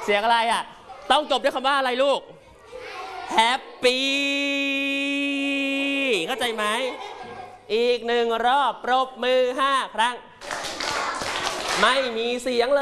เสียงอะไรอ่ะต้องจบด้วยคำว่าอะไรลูกแฮปปี้เข้าใจไหมอีก1 รอบปรบมือ5 ครั้งไม่มีเสียงเลย